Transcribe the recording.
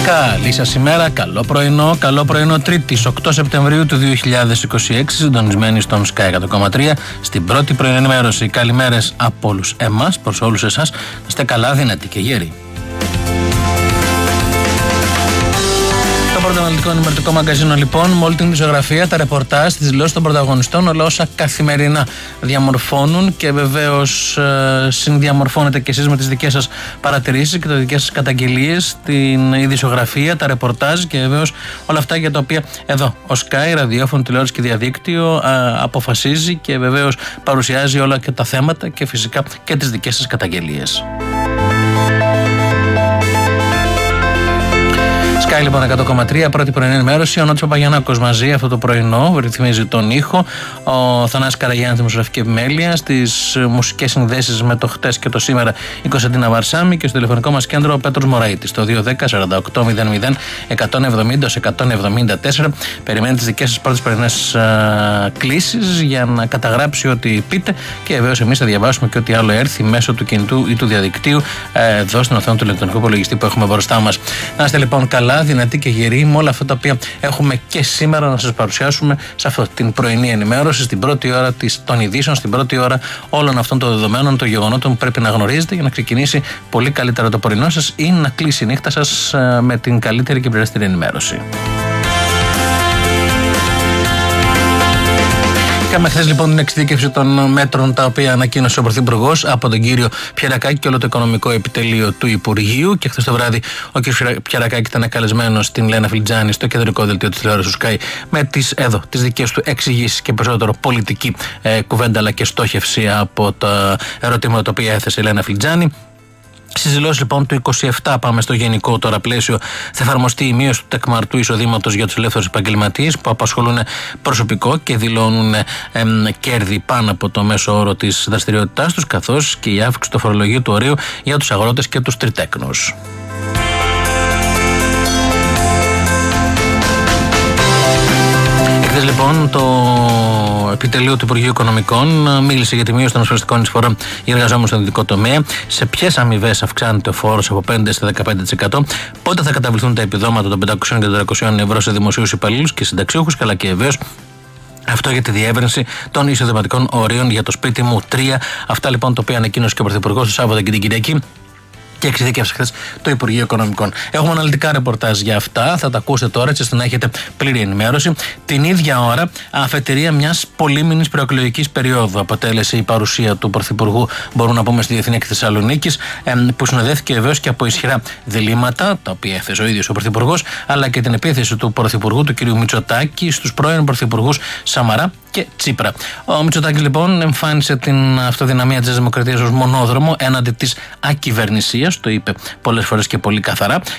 Καλή σας ημέρα, καλό πρωινό Τρίτης 8 Σεπτεμβρίου του 2026, συντονισμένοι στον Sky 100,3 στην πρώτη πρωινή ενημέρωση. Καλημέρες από όλους εμάς, προς όλους εσάς, να είστε καλά, δυνατοί και γέροι. Το πρώτο αναλυτικό ενημερωτικό μαγκαζίνο λοιπόν, με όλη την ισογραφία, τα ρεπορτάζ, τις δηλώσεις των πρωταγωνιστών, όλα όσα καθημερινά διαμορφώνουν και βεβαίως συνδιαμορφώνετε και εσείς με τις δικές σας παρατηρήσεις και τις δικές σας καταγγελίες, την ειδησιογραφία, τα ρεπορτάζ και βεβαίως όλα αυτά για τα οποία εδώ ο Sky, ραδιόφωνο, τηλεόραση και διαδίκτυο αποφασίζει και βεβαίως παρουσιάζει όλα και τα θέματα και φυσικά και τις δικές σας καταγγελίες. Sky λοιπόν 100,3, πρώτη πρωινή ενημέρωση. Ο Νότης Παπαγιαννάκος μαζί αυτό το πρωινό ρυθμίζει τον ήχο. Ο Θανάσης Καραγιάννης στη δημοσιογραφική επιμέλεια. Στις μουσικές συνδέσεις με το χτες και το σήμερα η Κωνσταντίνα Βαρσάμι. Και στο τηλεφωνικό μας κέντρο ο Πέτρος Μωραΐτης. Το 210-48-00-174. Περιμένει τις δικές σας πρώτες πρωινές κλήσεις για να καταγράψει ό,τι πείτε. Και βεβαίως εμείς θα διαβάσουμε και ό,τι άλλο έρθει μέσω του κινητού ή του διαδικτύου εδώ στην οθόνη του ηλεκτρονικού υπολογιστή που έχουμε μπροστά μας. Να είστε λοιπόν καλά, δυνατοί και γεροί με όλα αυτά τα οποία έχουμε και σήμερα να σας παρουσιάσουμε σε αυτή την πρωινή ενημέρωση, στην πρώτη ώρα των ειδήσεων, στην πρώτη ώρα όλων αυτών των δεδομένων, των γεγονότων που πρέπει να γνωρίζετε για να ξεκινήσει πολύ καλύτερα το πρωινό σας ή να κλείσει η νύχτα σας με την καλύτερη και πληρέστερη ενημέρωση. Είχαμε χθες λοιπόν την εξειδίκευση των μέτρων τα οποία ανακοίνωσε ο Πρωθυπουργός από τον κύριο Πιερακάκη και όλο το οικονομικό επιτελείο του Υπουργείου. Και χθες το βράδυ ο κύριος Πιερακάκη ήταν καλεσμένος στην Λένα Φλιτζάνη στο κεντρικό δελτίο της τηλεόρασης του Sky με τις δικές του εξηγήσεις και περισσότερο πολιτική κουβέντα αλλά και στόχευση από τα ερωτήματα τα οποία έθεσε η Λένα Φλιτζάνη. Στις δηλώσεις λοιπόν του 27, πάμε στο γενικό τώρα πλαίσιο, θα εφαρμοστεί η μείωση του τεκμαρτού εισοδήματος για τους ελεύθερους επαγγελματίες που απασχολούν προσωπικό και δηλώνουν κέρδη πάνω από το μέσο όρο της δραστηριότητάς τους, καθώς και η αύξηση του φορολογίου του ορίου για τους αγρότες και τους τριτέκνους. Χθες λοιπόν το επιτελείο του Υπουργείου Οικονομικών μίλησε για τη μείωση των ασφαλιστικών εισφορών για εργαζόμενους στον ιδιωτικό τομέα, σε ποιες αμοιβές αυξάνεται ο φόρος από 5% στα 15%, πότε θα καταβληθούν τα επιδόματα των 500 και 400 ευρώ σε δημοσίους υπαλλήλους και συνταξιούχους, καλά και βεβαίως αυτό για τη διεύρυνση των εισοδηματικών ορίων για το σπίτι μου 3. Αυτά λοιπόν τα οποία ανακοίνωσε και ο Πρωθυπουργός το Σάββατο και την Κυριακή και εξειδίκευσε χθες το Υπουργείο Οικονομικών. Έχουμε αναλυτικά ρεπορτάζ για αυτά, θα τα ακούσετε τώρα έτσι ώστε να έχετε πλήρη ενημέρωση. Την ίδια ώρα, αφετηρία μιας πολύμηνης προεκλογικής περίοδου αποτέλεσε η παρουσία του Πρωθυπουργού, μπορούμε να πούμε, στη Διεθνή Έκθεση Θεσσαλονίκης, που συνοδεύτηκε βεβαίως και από ισχυρά διλήμματα, τα οποία έθεσε ο ίδιος ο Πρωθυπουργός, αλλά και την επίθεση του Πρωθυπουργού, του κ. Μητσοτάκη, στους πρώην Πρωθυπουργούς Σαμαρά και Τσίπρα. Ο Μητσοτάκης λοιπόν εμφάνισε την αυτοδυναμία της Δημοκρατίας ως μονόδρομο έναντι της ακυβερνησίας, το είπε πολλές φορές και πολύ καθαρά,